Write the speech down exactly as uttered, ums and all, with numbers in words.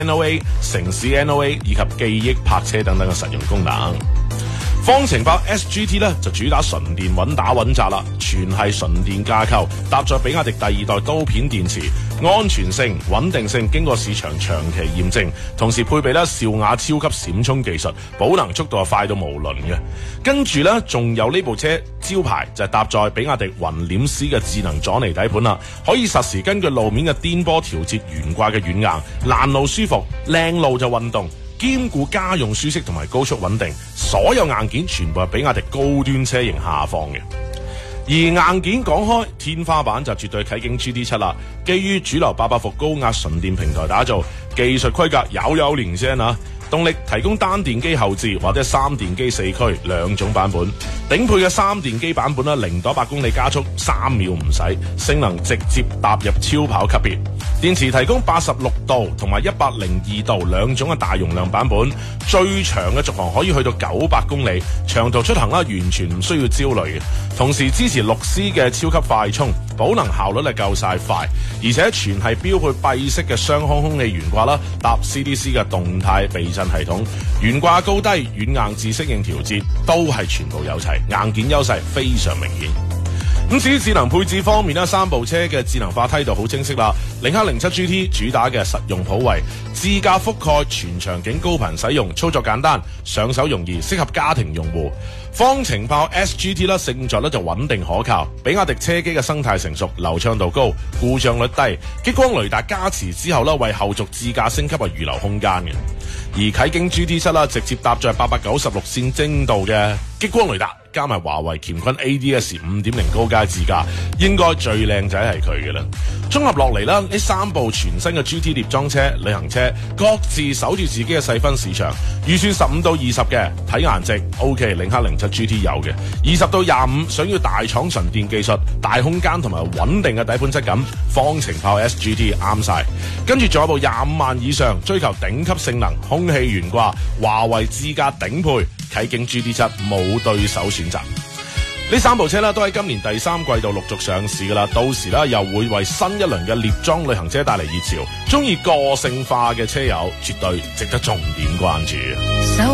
N O A、城市 N O A 以及記憶泊車等等嘅實用功能。方程豹 S G T 咧就主打純電穩打穩紮啦，全係純電架構，搭載比亞迪第二代刀片電池，安全性、穩定性經過市場長期驗證，同時配備咧兆雅超級閃充技術，保能速度係快到無倫嘅。跟住咧仲有呢部車招牌就係搭載比亞迪雲臉絲嘅智能阻尼底盤啦，可以實時根據路面嘅顛簸調節懸掛嘅軟硬，爛路舒服，靚路就運動。兼顧家用舒適同埋高速穩定，所有硬件全部係比亞迪高端車型下放嘅。而硬件講開，天花板就絕對啟景 G T 七啦，基於主流八百伏高壓純電平台打造，技術規格有有連聲啊！動力提供單電機後置或者三電機四驅兩種版本，頂配嘅三電機版本啦，零到一百公里加速三秒唔使，性能直接踏入超跑級別。電池提供八十六度同埋一百零二度兩種嘅大容量版本，最長嘅續航可以去到九百公里，長途出行啦完全唔需要焦慮嘅。同時支持六 C 嘅超級快充，保能效率係夠晒快，而且全係標配閉式嘅雙腔空氣懸掛啦，搭 C D C 嘅動態避震系統，懸掛高低軟硬自適應調節都係全部有齊，硬件優勢非常明顯。咁至於智能配置方面咧，三部車嘅智能化梯度好清晰啦。領克零七 G T 主打嘅實用普惠，智駕覆蓋全場景高頻使用，操作簡單，上手容易，適合家庭用戶。方程豹 S G T 啦，勝在咧就穩定可靠，比亞迪車機嘅生態成熟，流暢度高，故障率低，激光雷達加持之後咧，為後續智駕升級係預留空間嘅。而啟景 G T 七啦，直接搭載八百九十六線精度嘅激光雷達，加埋華為乾坤 A D S 五點零 高階智駕，應該最靚仔係佢嘅啦。綜合落嚟啦，呢三部全新嘅 G T 獵裝車、旅行車，各自守住自己嘅細分市場。預算十五到二十嘅睇顏值 ，OK， 領克零七 G T 有嘅；二十到廿五想要大廠純電技術、大空間同埋穩定嘅底盤質感，方程豹 S G T 啱晒。跟住仲有部廿五萬以上追求頂級性能、空氣懸掛、華為智駕頂配啟景 G T 七，冇對手選擇。呢三部車啦，都喺今年第三季度陸續上市噶啦，到時啦又會為新一輪嘅獵裝旅行車帶嚟熱潮。中意個性化嘅車友，絕對值得重點關注。